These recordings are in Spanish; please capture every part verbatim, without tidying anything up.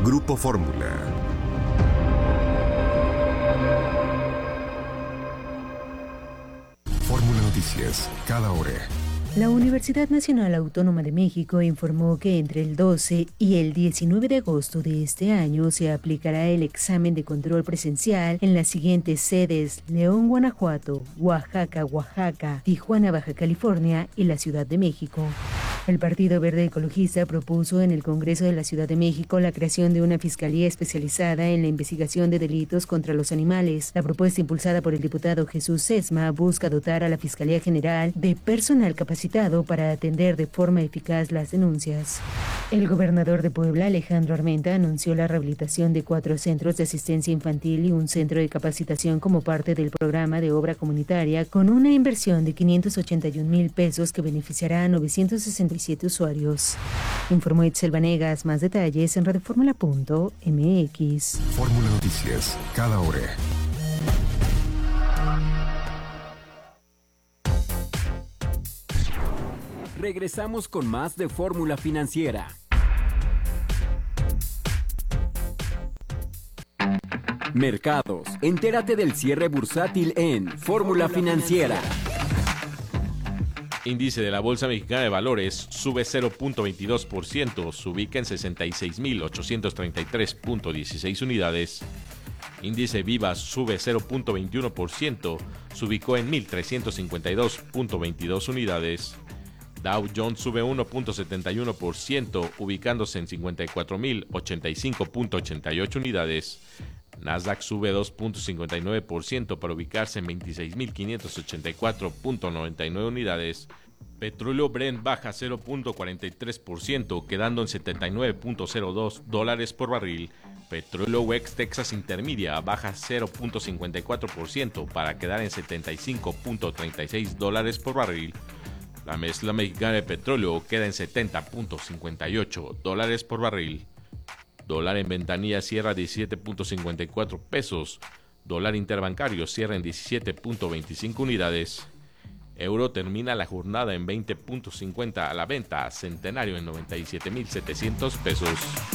Grupo Fórmula. Fórmula Noticias, cada hora. La Universidad Nacional Autónoma de México informó que entre el doce y el diecinueve de agosto de este año se aplicará el examen de control presencial en las siguientes sedes: León, Guanajuato; Oaxaca, Oaxaca; Tijuana, Baja California y la Ciudad de México. El Partido Verde Ecologista propuso en el Congreso de la Ciudad de México la creación de una fiscalía especializada en la investigación de delitos contra los animales. La propuesta, impulsada por el diputado Jesús Sesma, busca dotar a la Fiscalía General de personal capacitado para atender de forma eficaz las denuncias. El gobernador de Puebla, Alejandro Armenta, anunció la rehabilitación de cuatro centros de asistencia infantil y un centro de capacitación como parte del programa de obra comunitaria, con una inversión de quinientos ochenta y un mil pesos que beneficiará a novecientos sesenta y siete usuarios. Informó Itzel Vanegas. Más detalles en radioformula punto m x. Fórmula Noticias, cada hora. Regresamos con más de Fórmula Financiera. Mercados. Entérate del cierre bursátil en Fórmula Financiera. Índice de la Bolsa Mexicana de Valores sube cero punto veintidós por ciento, se ubica en sesenta y seis mil ochocientos treinta y tres punto dieciséis unidades. Índice Vivas sube cero punto veintiuno por ciento, se ubicó en mil trescientos cincuenta y dos punto veintidós unidades. Dow Jones sube uno punto setenta y uno por ciento, ubicándose en cincuenta y cuatro mil ochenta y cinco punto ochenta y ocho unidades. Nasdaq sube dos punto cincuenta y nueve por ciento para ubicarse en veintiséis mil quinientos ochenta y cuatro punto noventa y nueve unidades. Petróleo Brent baja cero punto cuarenta y tres por ciento, quedando en setenta y nueve punto cero dos dólares por barril. Petróleo West Texas Intermedia baja cero punto cincuenta y cuatro por ciento para quedar en setenta y cinco punto treinta y seis dólares por barril. La mezcla mexicana de petróleo queda en setenta punto cincuenta y ocho dólares por barril. Dólar en ventanilla cierra diecisiete punto cincuenta y cuatro pesos. Dólar interbancario cierra en diecisiete punto veinticinco unidades. Euro termina la jornada en veinte punto cincuenta a la venta. Centenario en noventa y siete mil setecientos pesos.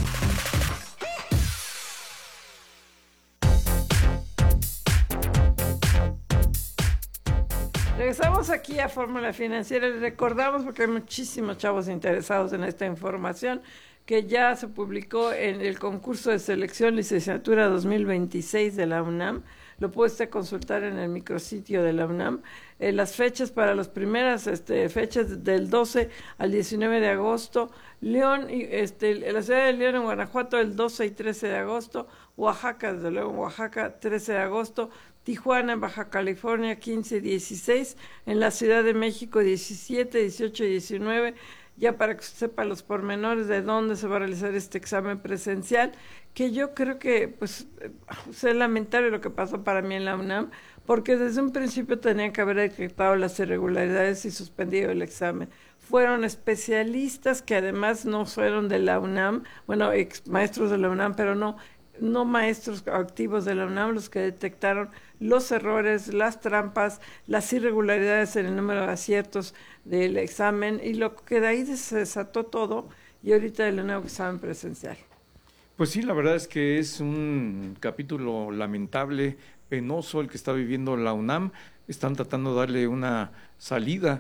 Regresamos aquí a Fórmula Financiera. Les recordamos, porque hay muchísimos chavos interesados en esta información, que ya se publicó en el concurso de selección licenciatura dos mil veintiséis de la UNAM. Lo puede usted consultar en el micrositio de la UNAM. Eh, las fechas para las primeras este, fechas del doce al diecinueve de agosto. León, este, la ciudad de León en Guanajuato el doce y trece de agosto. Oaxaca, desde luego en Oaxaca, trece de agosto. Tijuana, en Baja California, quince y dieciséis. En la Ciudad de México, diecisiete, dieciocho y diecinueve. Ya para que usted sepa los pormenores de dónde se va a realizar este examen presencial, que yo creo que, pues, es lamentable lo que pasó para mí en la UNAM, porque desde un principio tenían que haber detectado las irregularidades y suspendido el examen. Fueron especialistas que además no fueron de la UNAM, bueno, ex maestros de la UNAM, pero no, no maestros activos de la UNAM, los que detectaron los errores, las trampas, las irregularidades en el número de aciertos del examen, y lo que de ahí se desató todo, y ahorita el nuevo examen presencial. Pues sí, la verdad es que es un capítulo lamentable, penoso el que está viviendo la UNAM. Están tratando de darle una salida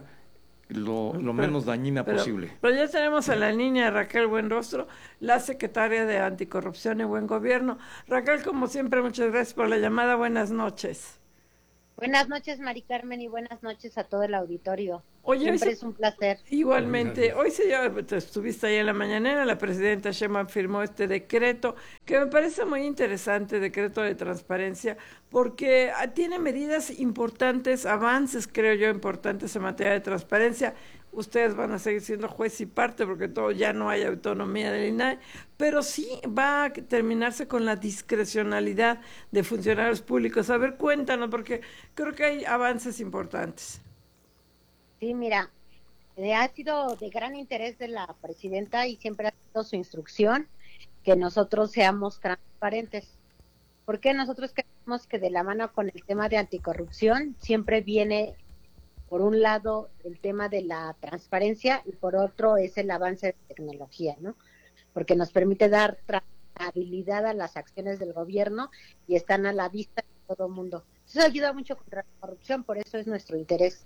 lo, lo pero, menos dañina pero, posible. Pero ya tenemos a la niña Raquel Buenrostro, la secretaria de Anticorrupción y Buen Gobierno. Raquel, como siempre, muchas gracias por la llamada. Buenas noches. Buenas noches, Mari Carmen, y buenas noches a todo el auditorio. Oye, siempre se... es un placer. Igualmente, hoy se llama, estuviste ahí en la mañanera, la presidenta Sheinbaum firmó este decreto, que me parece muy interesante, decreto de transparencia, porque tiene medidas importantes, avances, creo yo, importantes en materia de transparencia. Ustedes van a seguir siendo juez y parte, porque todo ya no hay autonomía del I N A I, pero sí va a terminarse con la discrecionalidad de funcionarios públicos. A ver, cuéntanos, porque creo que hay avances importantes. Sí, mira, eh, ha sido de gran interés de la presidenta y siempre ha sido su instrucción que nosotros seamos transparentes. Porque nosotros creemos que de la mano con el tema de anticorrupción siempre viene, por un lado, el tema de la transparencia y por otro es el avance de tecnología, ¿no? Porque nos permite dar rentabilidad a las acciones del gobierno y están a la vista de todo el mundo. Eso ayuda mucho contra la corrupción, por eso es nuestro interés.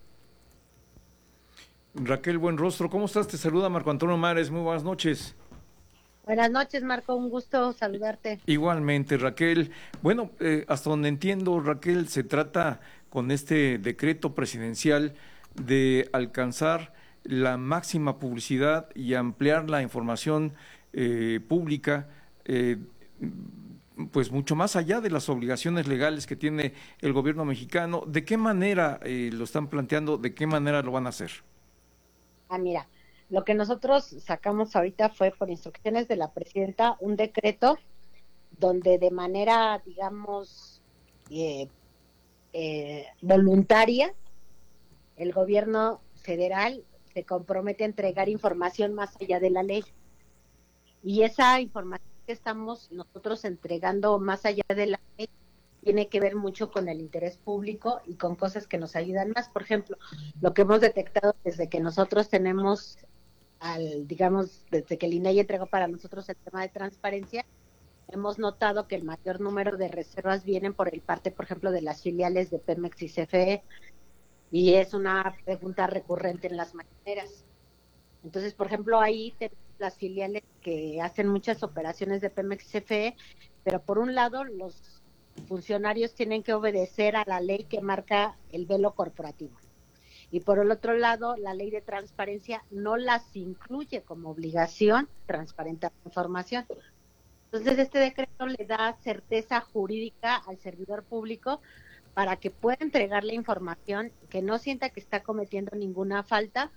Raquel Buenrostro, ¿cómo estás? Te saluda Marco Antonio Mares, muy buenas noches. Buenas noches, Marco, un gusto saludarte. Igualmente, Raquel. Bueno, eh, hasta donde entiendo, Raquel, se trata con este decreto presidencial de alcanzar la máxima publicidad y ampliar la información eh, pública, eh, pues mucho más allá de las obligaciones legales que tiene el gobierno mexicano. ¿De qué manera eh, lo están planteando? ¿De qué manera lo van a hacer? Ah, mira, lo que nosotros sacamos ahorita fue por instrucciones de la presidenta un decreto donde de manera, digamos, eh, eh, voluntaria, el gobierno federal se compromete a entregar información más allá de la ley. Y esa información que estamos nosotros entregando más allá de la ley tiene que ver mucho con el interés público y con cosas que nos ayudan más. Por ejemplo, lo que hemos detectado desde que nosotros tenemos, al digamos, desde que el I N E I entregó para nosotros el tema de transparencia, hemos notado que el mayor número de reservas vienen por el parte, por ejemplo, de las filiales de Pemex y C F E, y es una pregunta recurrente en las mañaneras. Entonces, por ejemplo, ahí tenemos las filiales que hacen muchas operaciones de Pemex y C F E, pero por un lado los funcionarios tienen que obedecer a la ley que marca el velo corporativo. Y por el otro lado, la ley de transparencia no las incluye como obligación transparentar la información. Entonces, este decreto le da certeza jurídica al servidor público para que pueda entregar la información, que no sienta que está cometiendo ninguna falta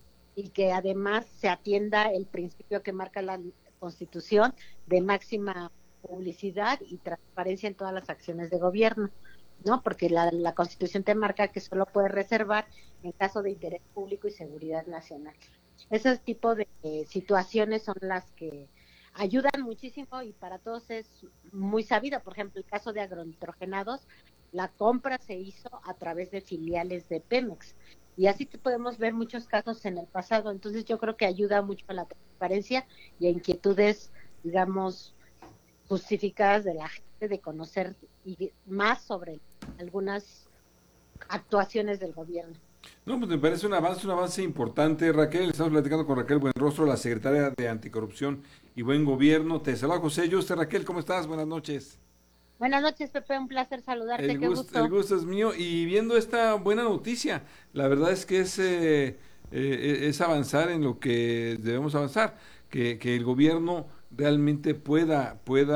y que además se atienda el principio que marca la Constitución de máxima publicidad y transparencia en todas las acciones de gobierno, ¿no? Porque la, la Constitución te marca que solo puedes reservar en caso de interés público y seguridad nacional. Ese tipo de eh, situaciones son las que ayudan muchísimo y para todos es muy sabido. Por ejemplo, el caso de agronitrogenados, la compra se hizo a través de filiales de Pemex y así que podemos ver muchos casos en el pasado. Entonces yo creo que ayuda mucho a la transparencia y a inquietudes, digamos, justificadas de la gente de conocer y más sobre algunas actuaciones del gobierno. No, pues me parece un avance, un avance importante, Raquel. Estamos platicando con Raquel Buenrostro, la secretaria de Anticorrupción y Buen Gobierno. Te saluda José Yuste. Raquel, ¿cómo estás? Buenas noches. Buenas noches, Pepe, un placer saludarte. El Qué gusto, gusto. el gusto es mío. Y viendo esta buena noticia, la verdad es que es, eh, eh, es avanzar en lo que debemos avanzar, que, que el gobierno realmente pueda,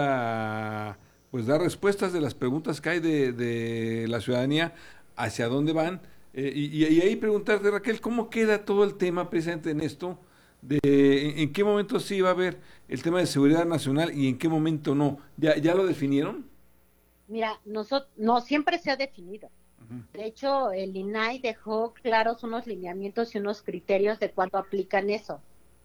pueda pues dar respuestas de las preguntas que hay de, de la ciudadanía, hacia dónde van. Eh, y, y ahí preguntarte, Raquel, ¿cómo queda todo el tema presente en esto? De, en, ¿En qué momento sí va a haber el tema de seguridad nacional y en qué momento no? ¿Ya, ya lo definieron? Mira, nosotros, no, siempre se ha definido. Uh-huh. De hecho, el I N A I dejó claros unos lineamientos y unos criterios de cuándo aplican eso.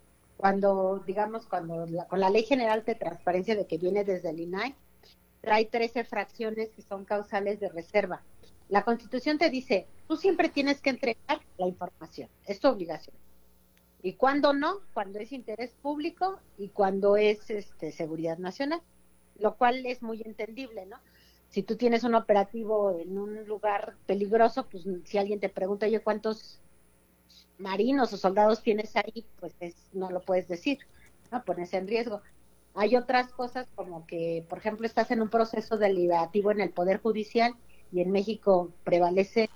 Cuando, digamos, cuando la, con la Ley General de Transparencia de que viene desde el I N A I, trae trece fracciones que son causales de reserva. La Constitución te dice, tú siempre tienes que entregar la información, es tu obligación. Y cuando no, cuando es interés público y cuando es este, seguridad nacional, lo cual es muy entendible, ¿no? Si tú tienes un operativo en un lugar peligroso, pues si alguien te pregunta, oye, ¿cuántos marinos o soldados tienes ahí? Pues es, no lo puedes decir, ¿no? Pones en riesgo. Hay otras cosas como que, por ejemplo, estás en un proceso deliberativo en el Poder Judicial y en México prevalece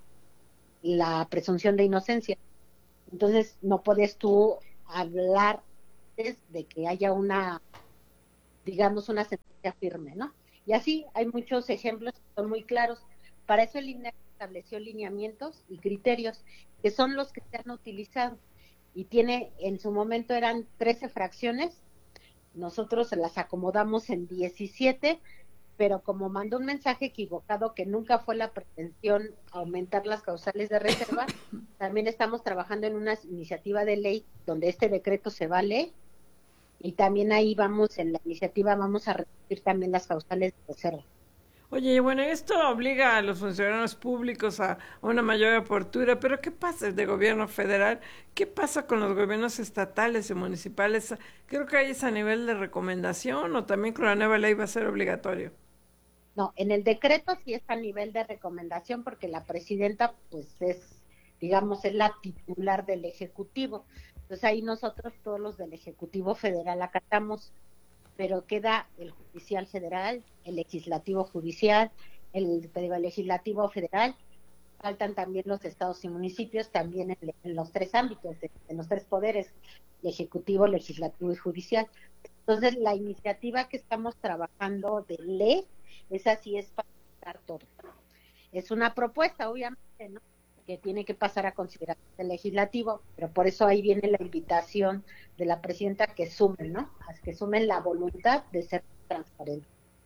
la presunción de inocencia. Entonces, no puedes tú hablar de que haya una, digamos, una sentencia firme, ¿no? Y así hay muchos ejemplos que son muy claros. Para eso el I N E estableció lineamientos y criterios que son los que se han utilizado. Y tiene, en su momento eran trece fracciones, nosotros las acomodamos en diecisiete, pero como mandó un mensaje equivocado que nunca fue la pretensión aumentar las causales de reserva, también estamos trabajando en una iniciativa de ley donde este decreto se va a leer y también ahí vamos, en la iniciativa vamos a reducir también las causales de reserva. Oye, bueno, esto obliga a los funcionarios públicos a una mayor apertura, pero ¿qué pasa de gobierno federal? ¿Qué pasa con los gobiernos estatales y municipales? Creo que ahí es a nivel de recomendación o también con la nueva ley va a ser obligatorio. No, en el decreto sí es a nivel de recomendación porque la presidenta pues es, digamos, es la titular del Ejecutivo. Entonces ahí nosotros todos los del Ejecutivo Federal acatamos, pero queda el judicial federal, el legislativo judicial, el, el legislativo federal, faltan también los estados y municipios, también en, en los tres ámbitos, de, en los tres poderes, ejecutivo, legislativo y judicial. Entonces la iniciativa que estamos trabajando de ley, esa sí es para dar todo. Es una propuesta, obviamente, ¿no?, que tiene que pasar a consideración del legislativo, pero por eso ahí viene la invitación de la presidenta que sumen, ¿no? A que sumen la voluntad de ser transparente.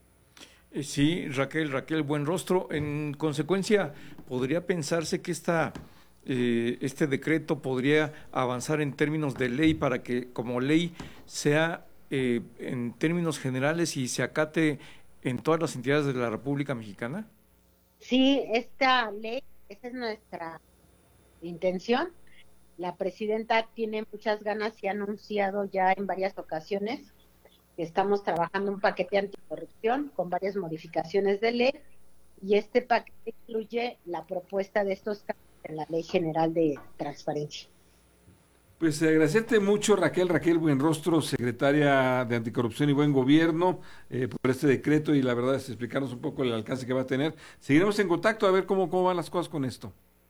Sí, Raquel, Raquel Buenrostro, en consecuencia, ¿podría pensarse que esta, eh, este decreto podría avanzar en términos de ley para que como ley sea eh, en términos generales y se acate en todas las entidades de la República Mexicana? Sí, esta ley, esa es nuestra intención. La presidenta tiene muchas ganas y ha anunciado ya en varias ocasiones que estamos trabajando un paquete anticorrupción con varias modificaciones de ley y este paquete incluye la propuesta de estos cambios en la Ley General de Transparencia. Pues agradecerte mucho, Raquel, Raquel Buenrostro, secretaria de Anticorrupción y Buen Gobierno, eh, por este decreto y la verdad es explicarnos un poco el alcance que va a tener. Seguiremos en contacto a ver cómo, cómo van las cosas con esto.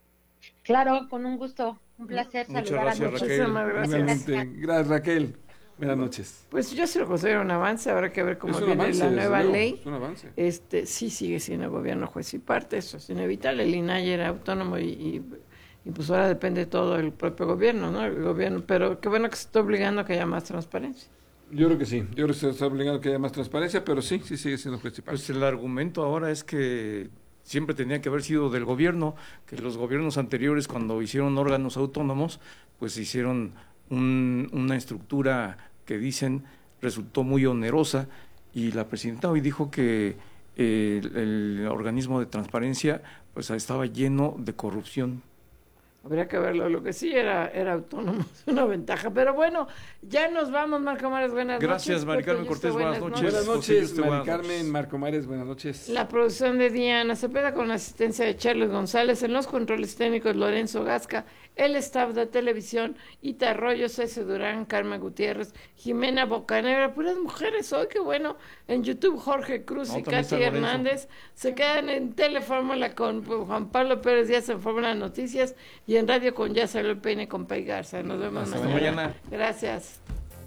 Claro, con un gusto, un placer Muchas saludar gracias, a muchos. Raquel. Gracias. Igualmente. Gracias, Raquel. Buenas noches. Pues yo sí lo considero un avance, habrá que ver cómo Es un viene avance, la desde nueva luego, ley. es un avance. Este, sí sigue siendo gobierno juez y parte, eso es inevitable. El I N A I era autónomo y, y, y pues ahora depende todo del propio gobierno, ¿no? El gobierno, pero qué bueno que se está obligando a que haya más transparencia. Yo creo que sí, yo creo que se está obligando a que haya más transparencia, pero sí, sí sigue siendo juez y parte. Pues el argumento ahora es que siempre tenía que haber sido del gobierno, que los gobiernos anteriores cuando hicieron órganos autónomos, pues hicieron un, una estructura que dicen resultó muy onerosa y la presidenta hoy dijo que eh, el, el organismo de transparencia pues estaba lleno de corrupción. Habría que verlo, lo que sí era era autónomo, es una ventaja. Pero bueno, ya nos vamos, Marco Mares, buenas Gracias, noches. Mari Carmen Puerto Cortés, Yuste, buenas noches. Buenas José noches, Yuste, Mari buenas Carmen, noches. Marco Mares, buenas noches. La producción de Diana Cepeda con la asistencia de Charles González, en los controles técnicos Lorenzo Gasca, el staff de televisión, Ita Arroyo, César Durán, Carmen Gutiérrez, Jimena Bocanegra, puras mujeres hoy, qué bueno. En YouTube Jorge Cruz No, y también Katy está Lorenzo. Hernández se quedan en Telefórmula con Juan Pablo Pérez Díaz en Fórmula Noticias y en Radio con Ya Salió el Peine con Pay Garza. Nos vemos Hasta mañana. mañana. Gracias.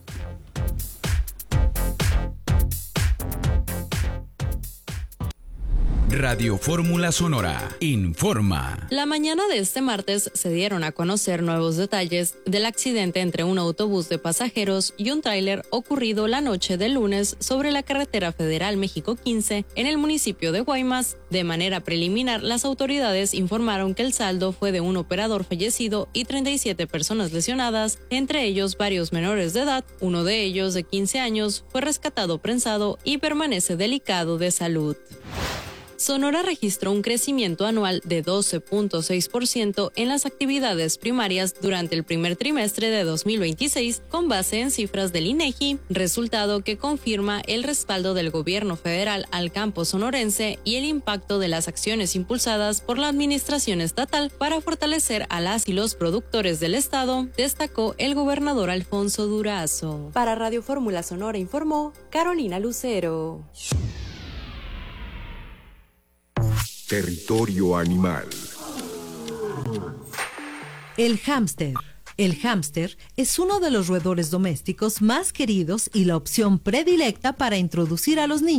Radio Fórmula Sonora informa. La mañana de este martes se dieron a conocer nuevos detalles del accidente entre un autobús de pasajeros y un tráiler ocurrido la noche del lunes sobre la carretera federal México quince en el municipio de Guaymas. De manera preliminar, las autoridades informaron que el saldo fue de un operador fallecido y treinta y siete personas lesionadas, entre ellos varios menores de edad. Uno de ellos, de quince años, fue rescatado prensado y permanece delicado de salud. Sonora registró un crecimiento anual de doce punto seis por ciento en las actividades primarias durante el primer trimestre de dos mil veintiséis, con base en cifras del INEGI, resultado que confirma el respaldo del gobierno federal al campo sonorense y el impacto de las acciones impulsadas por la administración estatal para fortalecer a las y los productores del estado, destacó el gobernador Alfonso Durazo. Para Radio Fórmula Sonora informó Carolina Lucero. Territorio animal. El hámster. El hámster es uno de los roedores domésticos más queridos y la opción predilecta para introducir a los niños